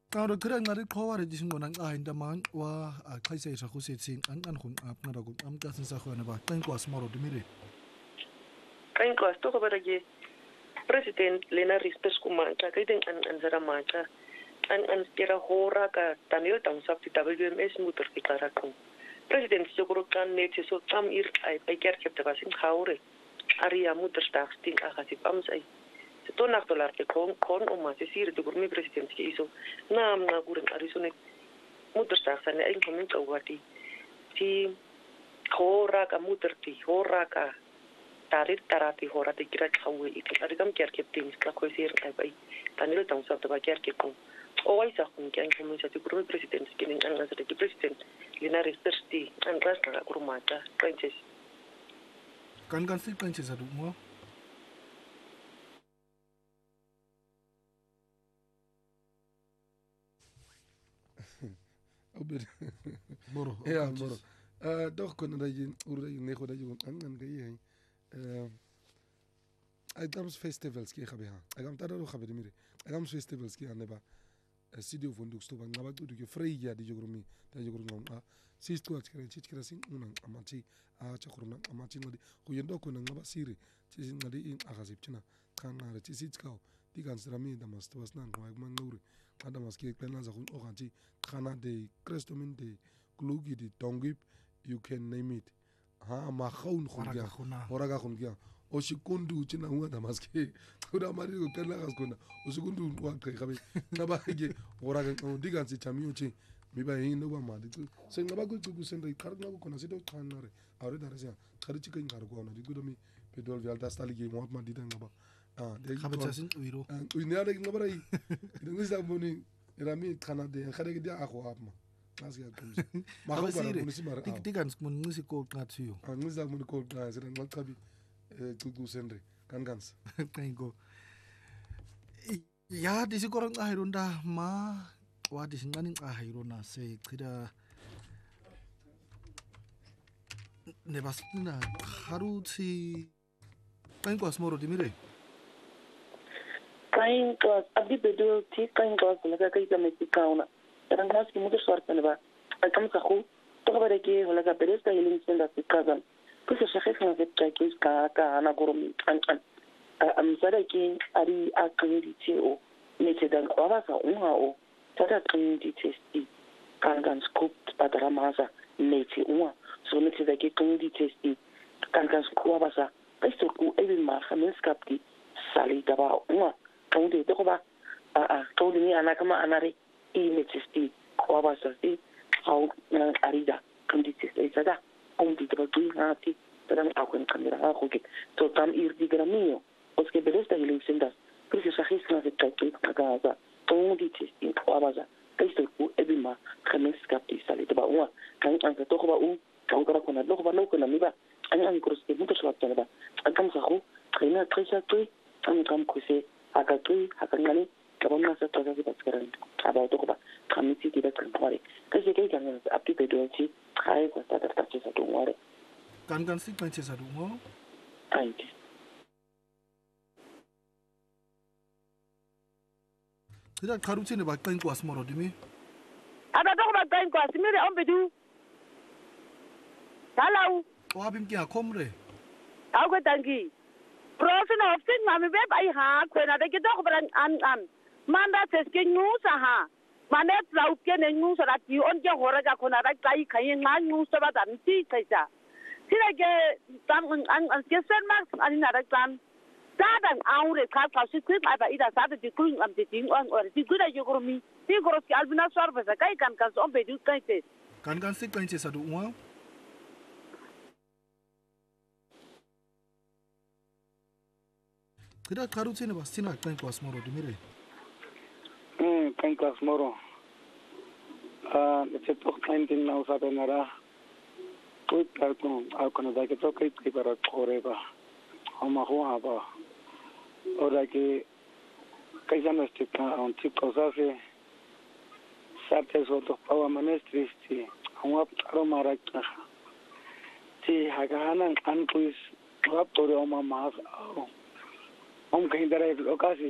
Aro kira ngari qhawari disingona nqa intaman wa qaisa isa khusetsi an khun apnara ku amkasin sa khona ba tanko asmaro dimire. Tanko asto ko barage president Lena Ristes kumanta kaiten an zara manta an tira hora ka tanil tang sapti WMS mutur kitara ku. President sokoro kan neti so tam ir ai ker kepta basin khaure. Aria mutur staksting agasip amsai. Ito naktolar ke kon oma se sir de gurmi president ke iso nam na gurin arisone mutur staksane ay komin kawati ti hora ka mutur ti hora ka tarit tarati hora te kira khawe iti arigam ker kepting ka ko sir ay bai tanil tang sa ta ker ke kon o ay sa kun kan komin sa ti gurmi president ke ning an sa ti president Lena Ristes ti an rasta ka kurmata princess kan si princess adu mo Moro. Ja, moro. Doch kunnen dat je nego dat je aan gay. Agams festivals ki gabe ha. Agam tadaro gabe de mire. Agams festivals ki aneba. Studio fonduk sto bang ngaba du ke free ya di jogrumi. Da jogrumi a sis tu akere chikira sin unang amachi a chakurna amachi ngodi. Ko yendo ko ngaba siri. Chisi ngadi in agasip china. Kan na re chisi tskao. Di kan srami da mas to wasnan ko agman nguri. Kada mas ki plena za kun oganti. Kana de Christomin de Klugi de Tongip, you can name it. Ha ma khon khungia. Horaga khungia. O shikundu china huwa da maske. Kuda mari ko kala gas kona. O shikundu wa kai khabe. Na ba ge horaga digan si chamio chi. Mi ba hin no ba ma de. Se ngaba ko ku sende kar na ko na sido khanare. Awre dare sia. Khari chi kai ngar ko na di ku do mi pedol vial da stali ge mo ma di ngaba. De khabachasin uiro. Uinya de ngaba rai. De ngisa boni Rami Canada, khare dia ako apma. Nasi akum. Ma ko para kunisi mar. Tikan mun ngisi ko tnatio. Ngisa mun ko tnatio sira ngakabi tutu sendre kangans. Tango. Ya disi korang ahirunda ma wa disi nganin ahirona se kira nebastina haruti tango asmoro dimire. Kain ko abdi bedo ti kain ko na ka kai kame ti kauna ran mas ki mudo sorta ne ba akam sa khu to ka bare ke hola ka peresta healing center ti kazan ko se shekhe na vet ka ke ka na goromi an am sada ki ari akrediti o ne te dan ko ba sa unha o tada akrediti testi kan scoop patara masa ne ti unha so ne te da ke akrediti testi kan scoop ba sa esto ku even ma khamis kapti sali da ba unha Kaudi to ba kaudi ni anakama anare imetisti kwa basasi au na arida kanditi sada kaudi to tu hati tadan akon kamera ha khoke to tam irdi gramio oske belesta healing center prisi shahis na vetaki kaga kaudi testi kwa basa kaisto ku ebima khamis kapti sali to ba wa kan an to ba u kan kora kona lo ba no kona mi ba an kurske muto shwatana ba akam sa khu khina trisa tu kam kuse akatui akangani kabona sa toza si batskaran aba to ba kamiti di batskare kasi kai kan api pedoti kai ko ta ta sa to ngore kan si princess adu mo thank you kira karuti ne ba tango asmoro dimi ada to ba tango asimire on bedu halau o abim ki akomre au ko tangi Profession of thing, Mammy Web, I have when I get over and Manda says, King news, aha. Manet Lauken and news that you on your Horaga Konara, Kayin, man, news about and see, Kaisa. See, I get some and get sent marks and another time. That and our car, she could have either started the queen of the thing or the good at your me. You go to Albina service, a guy can cast on Bedu Kaite. Kan si princess adu mo Kira karuti ne bastina tango asmoro dimire. Tango asmoro. It's a talk kind in now sabenara. Put carton alcono da que toca y para correba. Omahu aba. Ora que kaisama stika on tipo sabe. Sabe so to pawa manestristi. Awap aromara. Ti hagahanan anpuis wap tore oma mas. Om kahin dara lokasi